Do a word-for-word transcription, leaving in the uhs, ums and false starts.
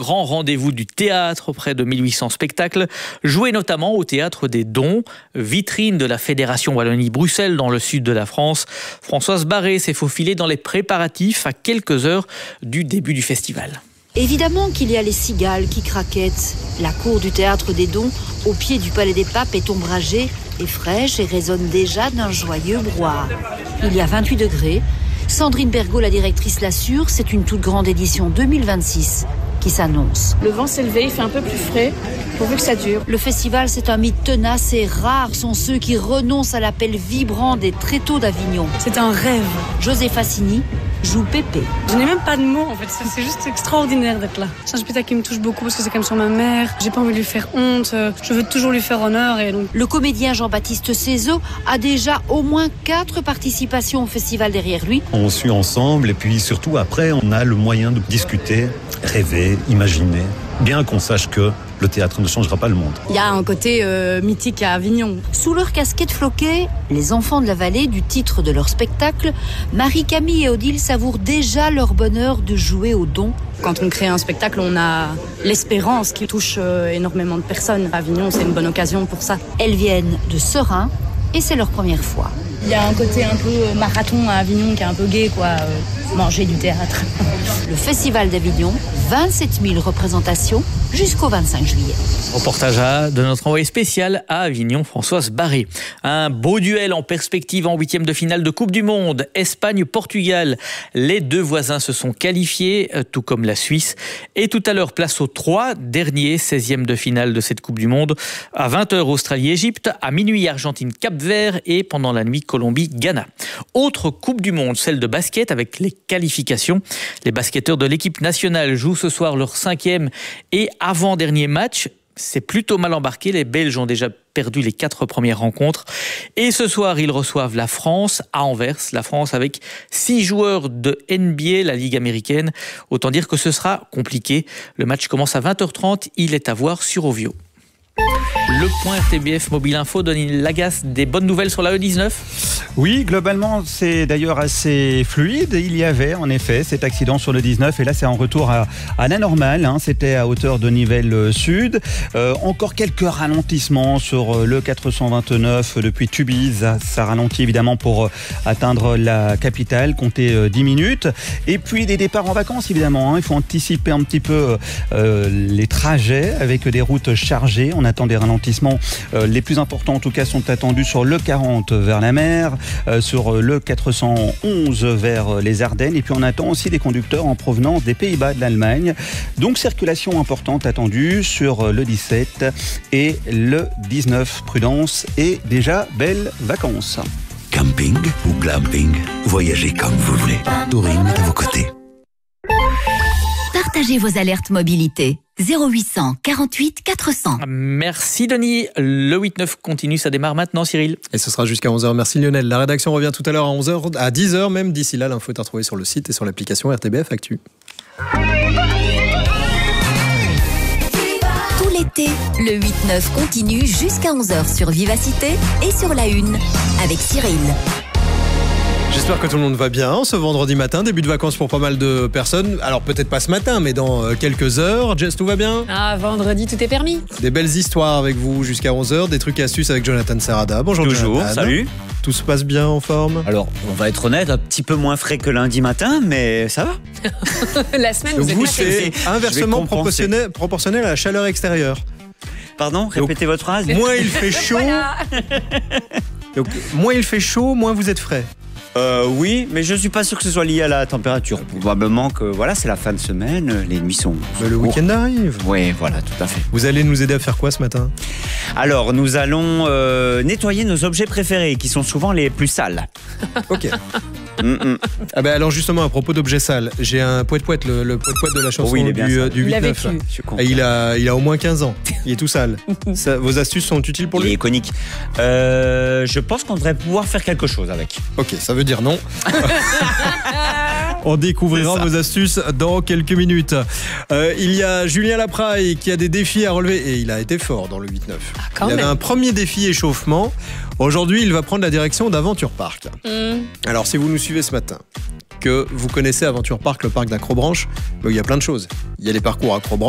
grand rendez-vous du théâtre, près de mille huit cents spectacles, joués notamment au Théâtre des Dons, vitrine de la Fédération Wallonie-Bruxelles dans le sud de la France. Françoise Barré s'est faufilée dans les préparatifs à quelques heures du début du festival. Évidemment qu'il y a les cigales qui craquettent. La cour du Théâtre des Dons, au pied du Palais des Papes, est ombragée et fraîche et résonne déjà d'un joyeux brouhaha. Il y a vingt-huit degrés. Sandrine Bergot, la directrice, l'assure, c'est une toute grande édition deux mille vingt-six qui s'annonce. Le vent s'est levé, il fait un peu plus frais, pourvu que ça dure. Le festival, c'est un mythe tenace et rares sont ceux qui renoncent à l'appel vibrant des tréteaux d'Avignon. C'est un rêve. José Fassini joue Pépé. Je n'ai même pas de mots en fait, c'est juste extraordinaire d'être là. C'est un spectacle qui me touche beaucoup parce que c'est quand même sur ma mère. J'ai pas envie de lui faire honte, je veux toujours lui faire honneur. Et donc... Le comédien Jean-Baptiste Cézot a déjà au moins quatre participations au festival derrière lui. On suit ensemble et puis surtout après on a le moyen de discuter, rêver, imaginer, bien qu'on sache que le théâtre ne changera pas le monde. Il y a un côté euh, mythique à Avignon. Sous leur casquette floquée, les enfants de la vallée, du titre de leur spectacle, Marie-Camille et Odile savourent déjà leur bonheur de jouer au don. Quand on crée un spectacle, on a l'espérance qui touche euh, énormément de personnes. Avignon, c'est une bonne occasion pour ça. Elles viennent de Serein et c'est leur première fois. Il y a un côté un peu marathon à Avignon qui est un peu gai, quoi. Euh, manger du théâtre. Le Festival d'Avignon, vingt-sept mille représentations jusqu'au vingt-cinq juillet. Reportage de notre envoyé spécial à Avignon, Françoise Barré. Un beau duel en perspective en huitième de finale de Coupe du Monde. Espagne-Portugal. Les deux voisins se sont qualifiés, tout comme la Suisse. Et tout à l'heure, place aux trois derniers, seizième de finale de cette Coupe du Monde. À vingt heures, Australie-Égypte. À minuit, Argentine-Cap-Vert. Et pendant la nuit, Colombie-Ghana. Autre Coupe du Monde, celle de basket avec les qualifications. Les basketteurs de l'équipe nationale jouent ce soir leur cinquième et avant-dernier match. C'est plutôt mal embarqué. Les Belges ont déjà perdu les quatre premières rencontres. Et ce soir, ils reçoivent la France à Anvers. La France avec six joueurs de N B A, la Ligue américaine. Autant dire que ce sera compliqué. Le match commence à vingt heures trente. Il est à voir sur Ovio. Le point R T B F Mobile Info, Denis Lagasse, des bonnes nouvelles sur la E dix-neuf ? Oui, globalement, c'est d'ailleurs assez fluide. Il y avait en effet cet accident sur le dix-neuf et là, c'est en retour à, à la normale. Hein. C'était à hauteur de Nivelles Sud. Euh, encore quelques ralentissements sur le quatre cent vingt-neuf depuis Tubize. Ça ralentit évidemment pour atteindre la capitale, compter dix minutes. Et puis des départs en vacances, évidemment. Hein. Il faut anticiper un petit peu euh, les trajets avec des routes chargées. On attend des ralentissements. Euh, les plus importants, en tout cas, sont attendus sur le quarante vers la mer, euh, sur le quatre cent onze vers les Ardennes. Et puis, on attend aussi des conducteurs en provenance des Pays-Bas, de l'Allemagne. Donc, circulation importante attendue sur le dix-sept et le dix-neuf. Prudence et déjà belles vacances. Camping ou glamping, voyagez comme vous voulez. Touring est à vos côtés. Partagez vos alertes mobilité. zéro huit cent quarante-huit quatre cents. Merci Denis. Le huit neuf continue, ça démarre maintenant Cyril. Et ce sera jusqu'à onze heures. Merci Lionel. La rédaction revient tout à l'heure à onze heures, à dix heures même. D'ici là, l'info est à retrouver sur le site et sur l'application R T B F Actu. Tout l'été, le huit neuf continue jusqu'à onze heures sur Vivacité et sur la une avec Cyril. J'espère que tout le monde va bien ce vendredi matin, début de vacances pour pas mal de personnes. Alors peut-être pas ce matin, mais dans quelques heures. Jess, tout va bien ? Ah, vendredi, tout est permis. Des belles histoires avec vous jusqu'à onze heures, des trucs et astuces avec Jonathan Sarada. Bonjour Toujours, Jonathan. salut. Tout se passe bien, en forme ? Alors, on va être honnête, un petit peu moins frais que lundi matin, mais ça va. La semaine, vous, vous êtes c'est inversement proportionnel, proportionnel à la chaleur extérieure. Pardon, répétez Donc, votre phrase. Moins il fait chaud, Voilà. donc, moins il fait chaud, moins vous êtes frais. Euh, oui, mais je suis pas sûr que ce soit lié à la température. Probablement que voilà, c'est la fin de semaine, les nuits sont. Mais le week-end arrive. Oui, voilà, tout à fait. Vous allez nous aider à faire quoi ce matin ? Alors, nous allons euh, nettoyer nos objets préférés, qui sont souvent les plus sales. Ok. Mm-mm. Ah ben alors justement, à propos d'objets sales, j'ai un poète-poète, le, le poète-poète de la chanson Oui, il est bien du, sale. du Il huit a neuf. vécu. Je suis content. Et il a, il a au moins quinze ans. Il est tout sale. Ça, vos astuces sont utiles pour Il est lui ? iconique. Euh, je pense qu'on devrait pouvoir faire quelque chose avec. Ok, ça veut dire non. On découvrira vos astuces dans quelques minutes. Euh, il y a Julien Lapraille qui a des défis à relever et il a été fort dans le huit neuf. Ah, quand il même. avait un premier défi échauffement. Aujourd'hui, il va prendre la direction d'Aventure Park. Mmh. Alors, si vous nous suivez ce matin, que vous connaissez Aventure Park, le parc d'Acrobranche, ben, il y a plein de choses. Il y a les parcours Acrobranche.